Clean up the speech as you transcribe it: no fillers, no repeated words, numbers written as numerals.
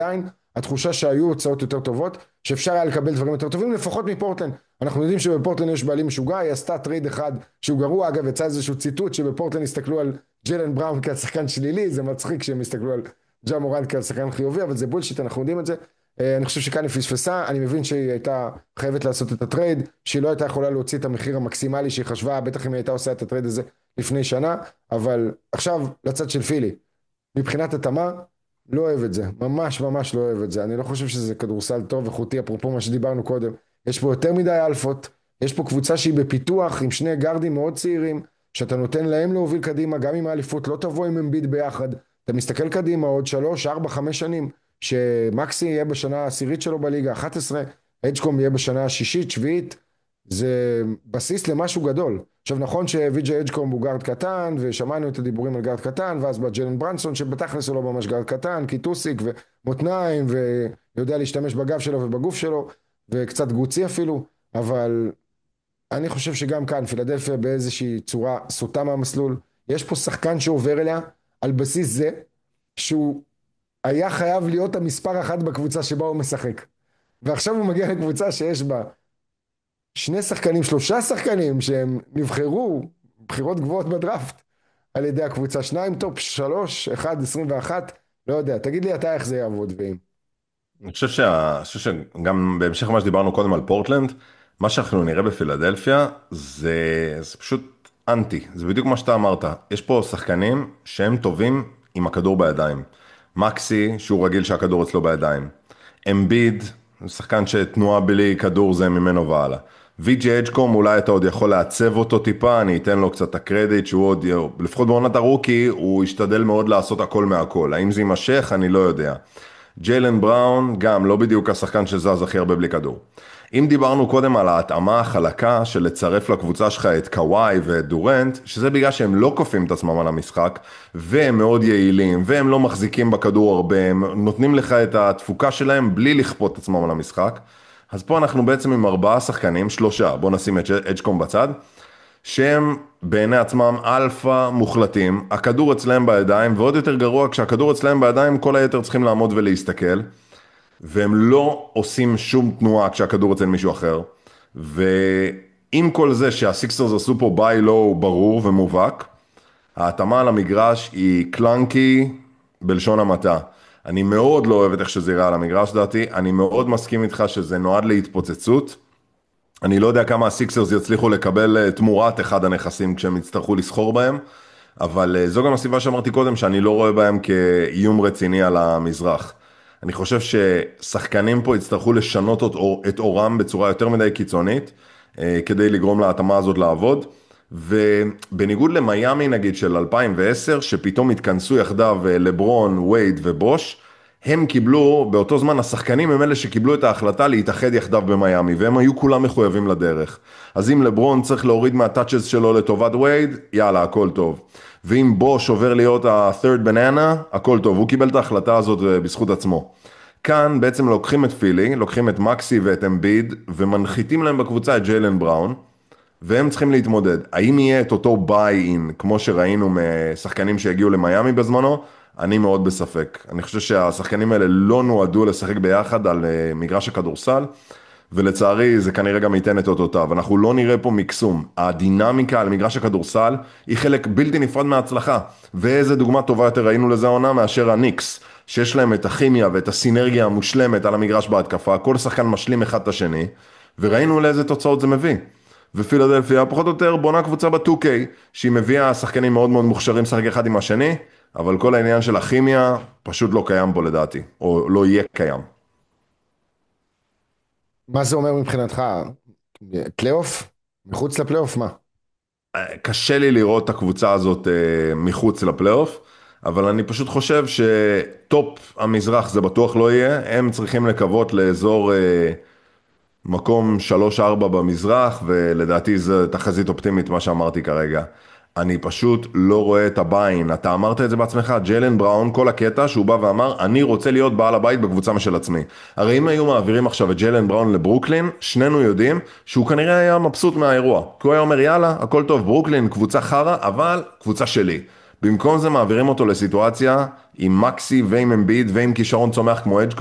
עדיין התחושה שהיו הוצאות יותר טובות, שאפשר היה לקבל דברים יותר טובים, לפחות מפורטלנד. אנחנו יודעים שבפורטלנד יש בעלים משוגע, היא עשתה טרייד אחד שהוא גרוע, אגב, יצא איזשהו ציטוט שבפורטלנד הסתכלו על ג'יילן בראון כעל שחקן שלילי, זה מצחיק שהם הסתכלו על ג'ה מורנט כעל שחקן חיובי, אבל זה בולשיט, אנחנו יודעים את זה. אני חושב שכאן היא פספסה, אני מבין שהיא הייתה חייבת לעשות את הטרייד, שהיא לא הייתה יכולה להוציא את המחיר המקסימלי שהיא חשבה, בטח אם היא הייתה עושה את הטרייד הזה לפני שנה, אבל עכשיו לצד של פילי, מבחינת התאמה, לא אוהב את זה, ממש ממש לא אוהב את זה, אני לא חושב שזה כדורסל טוב איכותי, אפרופו מה שדיברנו קודם, יש פה יותר מדי אלפות, יש פה קבוצה שהיא בפיתוח עם שני גארדים מאוד צעירים, שאתה נותן להם להוביל קדימה, גם אם האליפות לא תבוא עם אמביד ביחד, אתה מסתכל קדימה עוד 3, 4, 5 שנים, שמקסי יהיה בשנה העשירית שלו בליגה, 11, אג'קום יהיה בשנה השישית, שביעית, זה בסיס למשהו גדול. עכשיו נכון שוויג'י אג'קום הוא גארד קטן, ושמענו את הדיבורים על גארד קטן, ואז בא ג'לן ברנסון שבתכלס הוא לא ממש גארד קטן, כי טוסיק ומותניים, ויודע להשתמש בגב שלו ובגוף שלו, וקצת גוצי אפילו, אבל אני חושב שגם כאן פילדלפיה באיזושהי צורה סוטה מהמסלול, יש פה שחקן שעובר אליה על בסיס זה, שהוא היה חייב להיות המספר אחת בקבוצה שבה הוא משחק. ועכשיו הוא מגיע לקבוצה שיש בה שני שחקנים, שלושה שחקנים שהם נבחרו בחירות גבוהות בדראפט על ידי הקבוצה, שניים טופ, שלוש, אחד, 21, לא יודע, תגיד לי אתה איך זה יעבוד ואם. אני חושב שגם בהמשך למה שדיברנו קודם על פורטלנד, מה שאנחנו נראה בפילדלפיה זה פשוט אנטי, זה בדיוק מה שאתה אמרת. יש פה שחקנים שהם טובים עם הכדור בידיים. מקסי, שהוא רגיל שהכדור אצלו בידיים. אמביד, שחקן שתנועה בלי כדור זה ממנו והלאה. ויג'י אג'קום, אולי אתה עוד יכול לעצב אותו טיפה, אני אתן לו קצת את הקרדיט, שהוא עוד, לפחות בעונת הרוקי, הוא השתדל מאוד לעשות הכל מהכל. האם זה יימשך? אני לא יודע. ג'יילן בראון, גם לא בדיוק השחקן שזז הכי הרבה בלי כדור. אם דיברנו קודם על ההתאמה החלקה של לצרף לקבוצה שלך את קוואי ואת דורנט, שזה בגלל שהם לא כופים את עצמם על המשחק, והם מאוד יעילים, והם לא מחזיקים בכדור הרבה, הם נותנים לך את התפוקה שלהם בלי לכפות את עצמם על המשחק. אז פה אנחנו בעצם עם 4 שחקנים, 3, בוא נשים את אג'קום בצד, שהם בעיני עצמם אלפא מוחלטים, הכדור אצלהם בידיים, ועוד יותר גרוע, כשהכדור אצלהם בידיים, כל היתר צריכים לעמוד ולהסתכל, והם לא עושים שום תנועה כשהכדור אצל מישהו אחר, ועם כל זה שהסיקסרס עשו פה ביי לואו ברור ומובהק, ההתאמה על המגרש היא קלנקי בלשון המעטה. אני מאוד לא אוהב את איך שזה יראה על המגרש דעתי, אני מאוד מסכים איתך שזה נועד להתפוצצות, אני לא יודע כמה הסיקסרס יצליחו לקבל תמורת אחד הנכסים כשהם יצטרכו לסחור בהם, אבל זו גם הסיבה שאמרתי קודם שאני לא רואה בהם כאיום רציני על המזרח. אני חושב ששחקנים פה יצטרכו לשנות את אורם בצורה יותר מדי קיצונית, כדי לגרום להתאמה הזאת לעבוד, ובניגוד למיימי נגיד של 2010, שפתאום התכנסו יחדיו לברון, וייד ובוש, הם קיבלו, באותו זמן השחקנים הם אלה שקיבלו את ההחלטה להתאחד יחדיו במיימי, והם היו כולם מחויבים לדרך. אז אם לברון צריך להוריד מהטאצ'ס שלו לטובת וייד, יאללה, הכל טוב. ואם בוש עובר להיות ה-third banana, הכל טוב. הוא קיבל את ההחלטה הזאת בזכות עצמו. כאן בעצם לוקחים את פילי, לוקחים את מקסי ואת אמביד, ומנחיתים להם בקבוצה את ג'יילן בראון, והם צריכים להתמודד. האם יהיה את אותו ביי-אין, כמו שראינו משחקנים שהגיעו למיימי בזמנו? אני מאוד בספק. אני חושב שהשחקנים האלה לא נועדו לשחק ביחד על מגרש הכדורסל, ולצערי זה כנראה גם ייתן את אותותיו. אנחנו לא נראה פה מקסום. הדינמיקה על מגרש הכדורסל היא חלק בלתי נפרד מההצלחה. ואיזה דוגמה טובה יותר ראינו לזה עונה מאשר הניקס, שיש להם את הכימיה ואת הסינרגיה המושלמת על המגרש בהתקפה, כל שחקן משלים אחד את השני, וראינו לאיזה תוצאות זה מביא. ופילדלפיה פחות או יותר בונה קבוצה ב-2K, שהיא מביאה שחקנים מאוד מאוד מוכשרים לשחק אחד עם השני, אבל כל העניין של הכימיה פשוט לא קיים פה לדעתי, או לא יהיה קיים. מה זה אומר מבחינתך? פלייאוף? מחוץ לפלייאוף? מה? קשה לי לראות את הקבוצה הזאת מחוץ לפלייאוף, אבל אני פשוט חושב שטופ המזרח זה בטוח לא יהיה, הם צריכים לקוות לאזור מקום 3-4 במזרח, ולדעתי זה תחזית אופטימית מה שאמרתי כרגע. אני פשוט לא רואה את הביין, אתה אמרת את זה בעצמך, ג'יילן בראון, כל הקטע שהוא בא ואמר, אני רוצה להיות בעל הבית בקבוצה משל עצמי. הרי אם היו מעבירים עכשיו את ג'יילן בראון לברוקלין, שנינו יודעים שהוא כנראה היה מבסוט מהאירוע. כי הוא היה אומר, יאללה, הכל טוב, ברוקלין, קבוצה חרה, אבל קבוצה שלי. במקום זה מעבירים אותו לסיטואציה עם מקסי ועם אמביד ועם כישרון צומח כמו אדג'